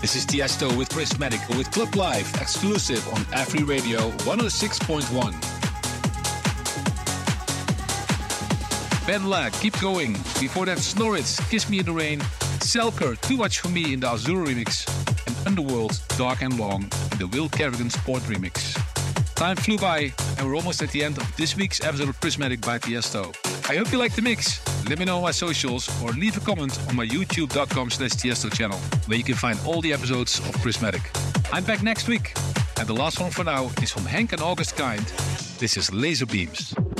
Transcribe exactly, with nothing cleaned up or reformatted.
This is Tiesto with Prismatic with Club Live, exclusive on Afri Radio one oh six point one. Ben La, Keep Going. Before that, Snoritz, Kiss Me in the Rain. Selker, Too Much For Me in the Azure remix. And Underworld, Dark and Long in the Will Kerrigan Sport remix. Time flew by and we're almost at the end of this week's episode of Prismatic by Tiesto. I hope you liked the mix. Let me know on my socials or leave a comment on my youtube.com slash Tiesto channel, where you can find all the episodes of Prismatic. I'm back next week. And the last one for now is from Henk and August Kind. This is Laser Beams.